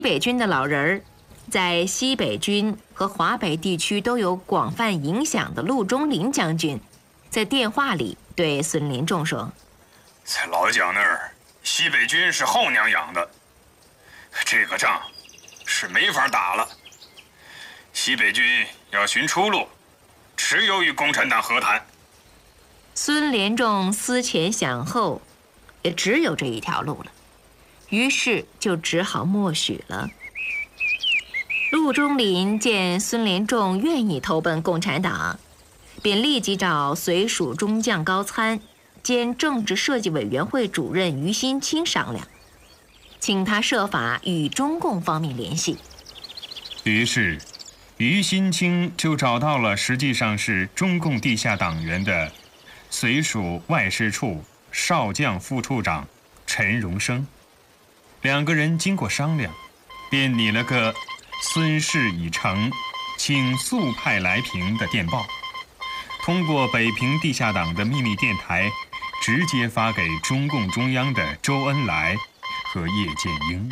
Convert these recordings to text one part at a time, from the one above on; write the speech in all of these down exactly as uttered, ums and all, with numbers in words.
北军的老人儿，在西北军和华北地区都有广泛影响的陆中林将军，在电话里对孙连仲说：“ 在老蒋那儿，西北军是后娘养的，这个仗是没法打了。西北军要寻出路，只有与共产党和谈。” 孙连仲思前想后，也只有这一条路了，于是就只好默许了。陆中林见孙连仲愿意投奔共产党，便立即找绥署中将高参兼政治设计委员会主任于新清商量，请他设法与中共方面联系。 于是于新清就找到了实际上是中共地下党员的绥署外事处少将副处长陈荣生，两个人经过商量，便拟了个孙事已成，请速派来平的电报，通过北平地下党的秘密电台直接发给中共中央的周恩来和叶剑英。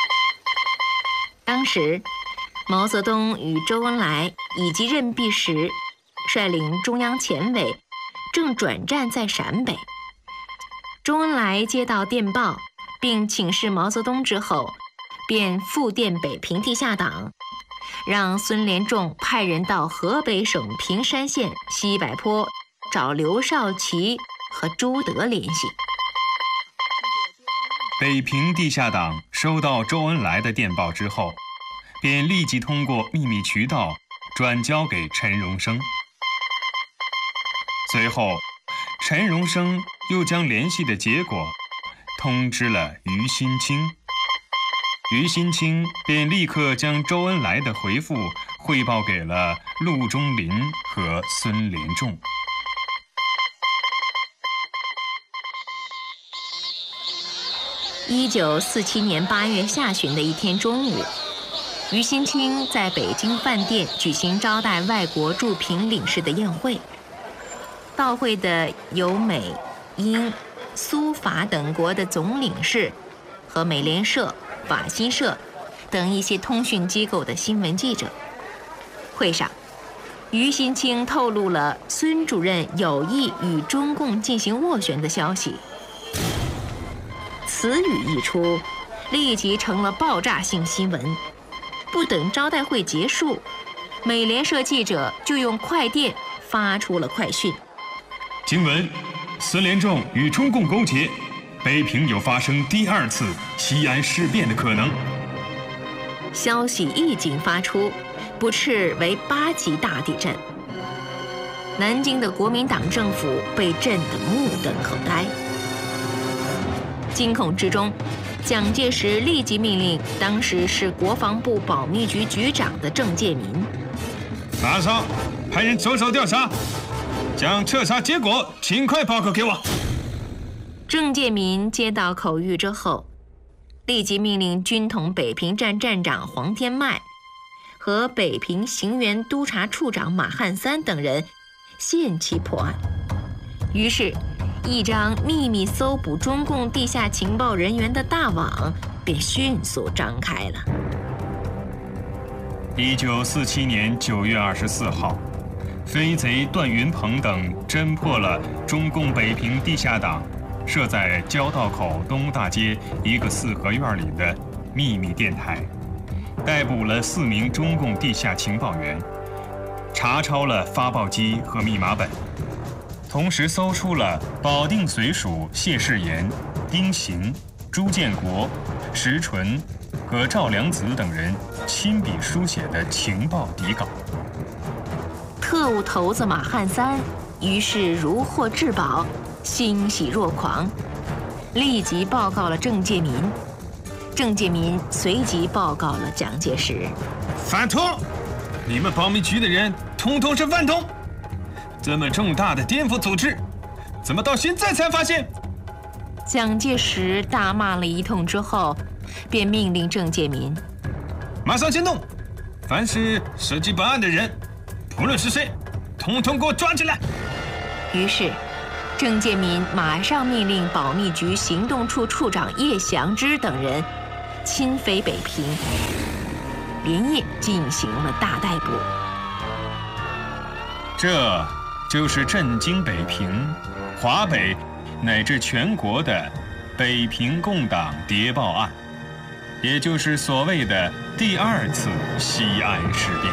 当时毛泽东与周恩来以及任弼时率领中央前委正转战在陕北。周恩来接到电报并请示毛泽东之后，便复电北平地下党，让孙连仲派人到河北省平山县西柏坡找刘少奇和朱德联系。 北平地下党收到周恩来的电报之后，便立即通过秘密渠道转交给陈荣生。随后陈荣生又将联系的结果通知了于新清，于新清便立刻将周恩来的回复汇报给了陆中林和孙连仲。 一九四七年八月下旬的一天中午，于新清在北京饭店举行招待外国驻平领事的宴会。到会的有美、英、苏、法等国的总领事和美联社、法新社等一些通讯机构的新闻记者。会上，于新清透露了孙主任有意与中共进行斡旋的消息。此语一出，立即成了爆炸性新闻。不等招待会结束，美联社记者就用快电发出了快讯： 经闻，孙连仲与中共勾结，北平有发生第二次西安事变的可能。 消息一经发出，不啻为八级大地震。南京的国民党政府被震得目瞪口呆。惊恐之中，蒋介石立即命令当时是国防部保密局局长的郑介民， 马上派人着手调查，将彻查结果尽快报告给我。 郑介民接到口谕之后，立即命令军统北平站站长黄天迈和北平行辕督察处长马汉三等人限期破案。于是一张秘密搜捕中共地下情报人员的大网便迅速张开了。 一九四七年九月二十四号，飞贼段云鹏等侦破了中共北平地下党设在交道口东大街一个四合院里的秘密电台，逮捕了四名中共地下情报员，查抄了发报机和密码本，同时搜出了保定绥署谢世炎、丁行、朱建国、石纯和赵良子等人亲笔书写的情报底稿。 特务头子马汉三于是如获至宝，欣喜若狂，立即报告了郑介民。郑介民随即报告了蒋介石： 反通！你们保密局的人统统是反通！这么重大的颠覆组织，怎么到现在才发现？ 蒋介石大骂了一通之后，便命令郑介民马上行动，凡是设计本案的人，不论是谁，统统给我抓起来。 于是郑介民马上命令保密局行动处处长叶祥之等人亲飞北平，连夜进行了大逮捕。 这就是震惊北平、华北乃至全国的北平共党谍报案，也就是所谓的第二次西安事变。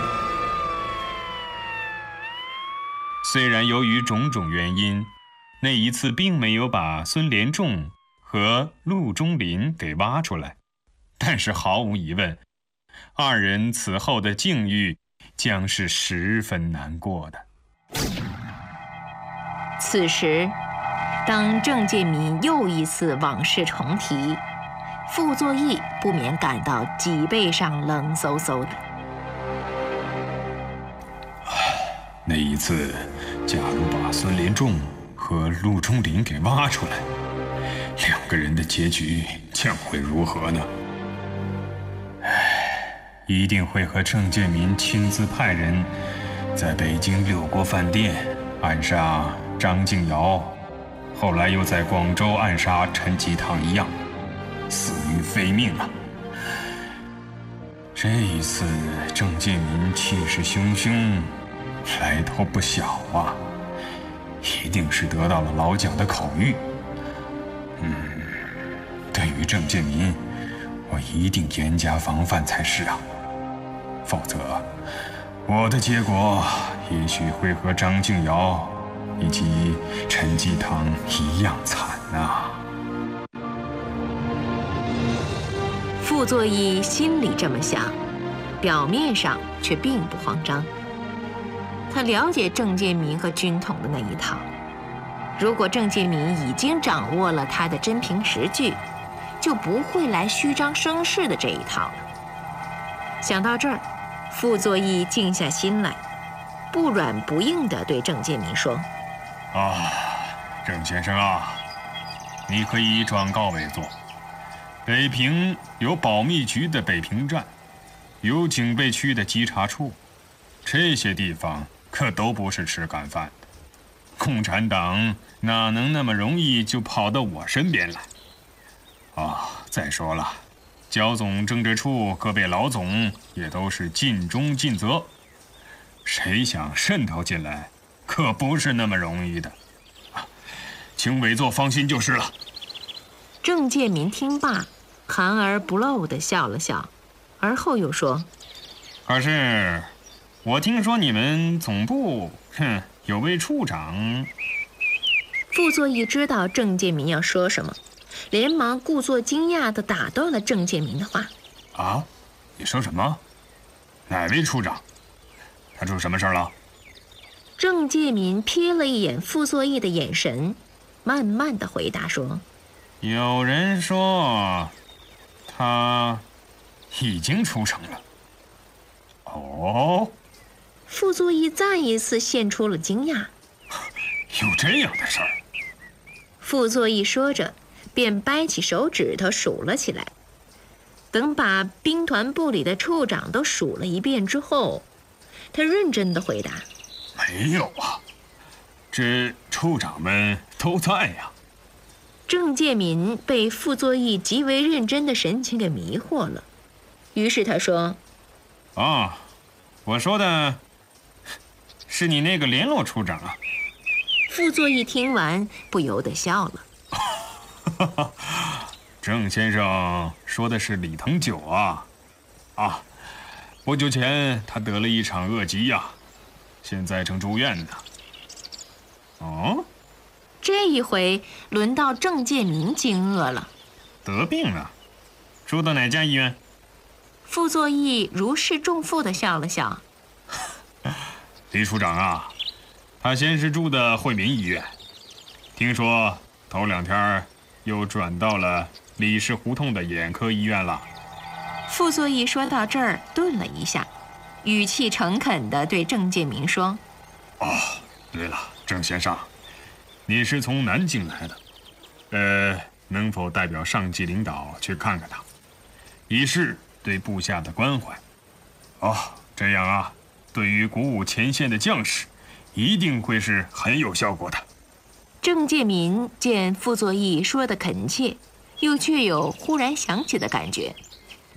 虽然由于种种原因，那一次并没有把孙连仲和陆中麟给挖出来，但是毫无疑问，二人此后的境遇将是十分难过的。 此时，当郑介民又一次往事重提，傅作义不免感到脊背上冷飕飕的。 那一次，假如把孙连仲和陆中麟给挖出来，两个人的结局将会如何呢？唉，一定会和郑介民亲自派人在北京六国饭店暗杀张敬尧，后来又在广州暗杀陈济棠一样，死于非命啊！这一次，郑介民气势汹汹，来头不小啊，一定是得到了老蒋的口谕。嗯，对于郑介民，我一定严加防范才是啊，否则我的结果也许会和张敬尧以及陈济棠一样惨啊。 傅作义心里这么想，表面上却并不慌张。他了解郑介民和军统的那一套，如果郑介民已经掌握了他的真凭实据，就不会来虚张声势的这一套了。想到这儿，傅作义静下心来，不软不硬地对郑介民说：“ 啊，郑先生啊，你可以转告委座，北平有保密局的北平站，有警备区的稽查处，这些地方可都不是吃干饭的。共产党哪能那么容易就跑到我身边来？啊，再说了，焦总政治处各位老总也都是尽忠尽责，谁想渗透进来，可不是那么容易的。啊，请委座放心就是了。” 郑介民听罢，含而不露地笑了笑，而后又说：“ 可是，我听说你们总部，哼，有位处长。” 傅作义知道郑介民要说什么，连忙故作惊讶地打断了郑介民的话：“ 啊，你说什么？哪位处长？他出什么事了？” 郑介民瞥了一眼傅作义的眼神，慢慢地回答说：“ 有人说，他已经出城了。”哦。 傅作义再一次现出了惊讶：“ 有这样的事儿？” 傅作义说着，便掰起手指头数了起来。等把兵团部里的处长都数了一遍之后，他认真地回答：“ 没有啊，这处长们都在呀。” 郑介民被傅作义极为认真的神情给迷惑了，于是他说：“ 啊，我说的是你那个联络处长啊。” 傅作义听完不由得笑了。 郑先生说的是李腾九啊，啊，不久前他得了一场恶疾呀、啊，现在正住院呢。哦， 这一回轮到郑介民惊愕了。 得病了，住到哪家医院？ 傅作义如释重负地笑了笑。 李处长啊，他先是住的惠民医院，听说头两天又转到了李氏胡同的眼科医院了。 傅作义说到这儿顿了一下，语气诚恳地对郑介民说：“ 哦，对了，郑先生，你是从南京来的，呃，能否代表上级领导去看看他，以示对部下的关怀？哦，这样啊，对于鼓舞前线的将士，一定会是很有效果的。” 郑介民见傅作义说的恳切，又却有忽然想起的感觉，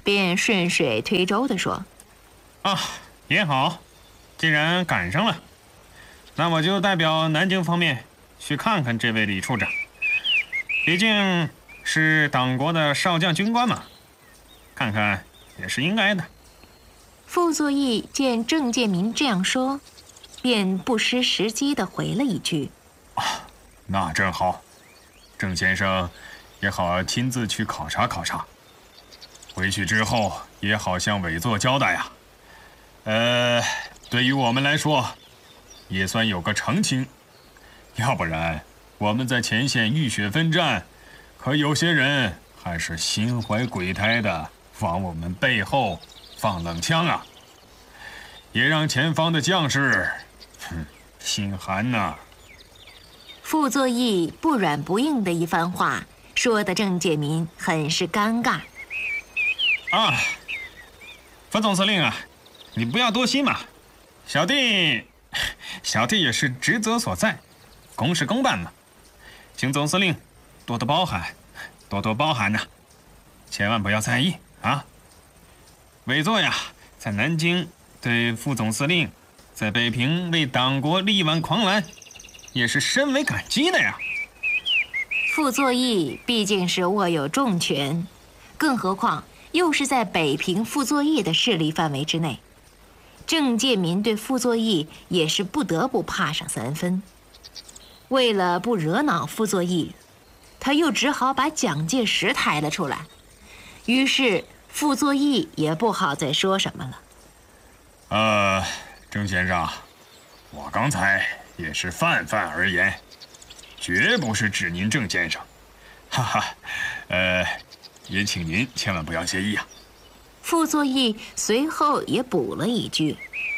便顺水推舟地说：“ 啊，也好，既然赶上了，那我就代表南京方面去看看这位李处长。毕竟是党国的少将军官嘛，看看也是应该的。” 傅作义见郑介民这样说，便不失时机地回了一句：“ 啊，那正好，郑先生也好亲自去考察考察，回去之后也好向委座交代啊。呃，对于我们来说，也算有个澄清，要不然我们在前线浴血奋战，可有些人还是心怀鬼胎的往我们背后放冷枪啊，也让前方的将士，哼，心寒呐。” 傅作义不软不硬的一番话，说的郑介民很是尴尬。 啊，副总司令啊，你不要多心嘛，小弟，小弟也是职责所在，公事公办嘛，请总司令多多包涵，多多包涵呐、啊，千万不要在意啊。委座呀，在南京对副总司令，在北平为党国力挽狂澜，也是深为感激的呀。 傅作义毕竟是握有重权，更何况又是在北平傅作义的势力范围之内，郑介民对傅作义也是不得不怕上三分。为了不惹恼傅作义，他又只好把蒋介石抬了出来，于是傅作义也不好再说什么了。 呃，郑先生，我刚才也是泛泛而言，绝不是指您郑先生，哈哈，呃，也请您千万不要介意啊。 傅作义随后也补了一句。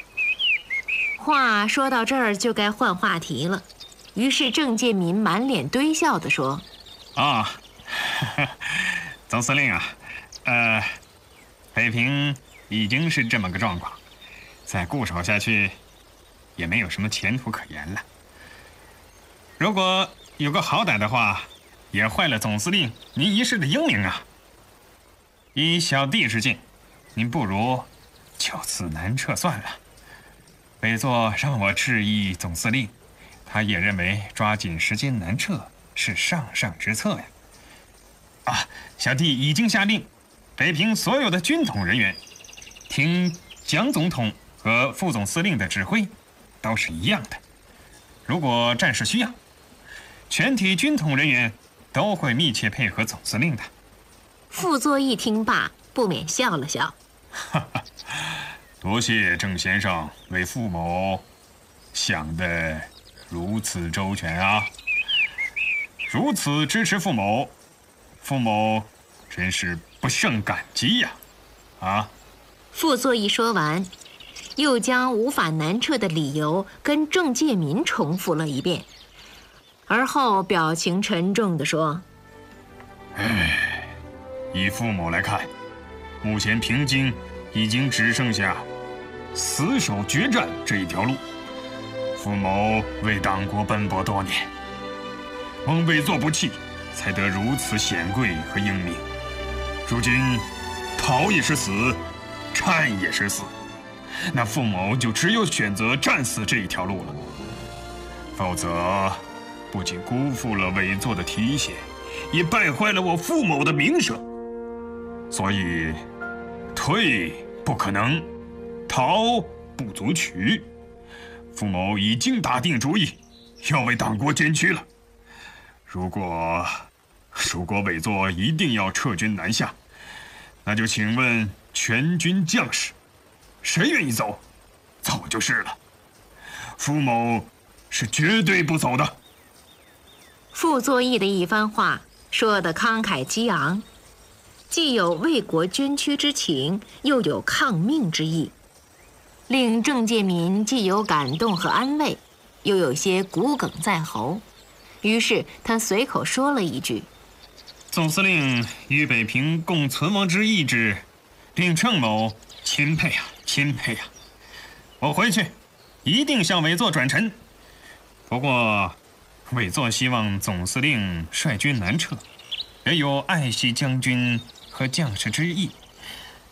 话说到这儿就该换话题了，于是郑介民满脸堆笑地说：“ 啊，呵呵，总司令啊，呃，北平已经是这么个状况，再固守下去，也没有什么前途可言了。如果有个好歹的话，也坏了总司令您一世的英名啊。以小弟之见，您不如就此南撤算了。委座让我致意总司令，他也认为抓紧时间南撤是上上之策呀。啊，小弟已经下令，北平所有的军统人员听蒋总统和副总司令的指挥，都是一样的。如果战事需要，全体军统人员都会密切配合总司令的。 傅作义听罢，不免笑了笑。 哈哈，多谢郑先生为傅某想得如此周全啊！如此支持傅某，傅某真是不胜感激呀！啊！ 傅作义说完，又将无法南撤的理由跟郑介民重复了一遍，而后表情沉重地说：“ 唉，以傅某来看，目前平津已经只剩下死守决战这一条路。傅某为党国奔波多年，蒙委座不弃，才得如此显贵和英名。如今逃也是死，战也是死，那傅某就只有选择战死这一条路了。否则，不仅辜负了委座的提携，也败坏了我傅某的名声。所以，退不可能，逃不足取。傅某已经打定主意，要为党国捐躯了。如果，如果委座一定要撤军南下，那就请问全军将士，谁愿意走，走就是了。傅某是绝对不走的。 傅作义的一番话说得慷慨激昂，既有为国捐躯之情，又有抗命之意，令郑介民既有感动和安慰，又有些骨梗在喉。于是他随口说了一句：“ 总司令与北平共存亡之意志，令郑某钦佩啊，钦佩啊！我回去一定向委座转陈。不过，委座希望总司令率军南撤，也有爱惜将军和将士之意。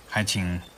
还请